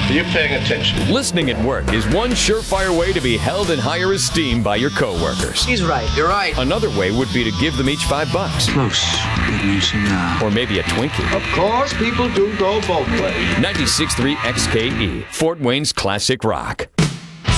Are you paying attention? Listening at work is one surefire way to be held in higher esteem by your coworkers. He's right. You're right. Another way would be to give them each $5. Close. Give me a cigar. Or maybe a Twinkie. Of course, people do go both ways. 96.3 XKE, Fort Wayne's classic rock.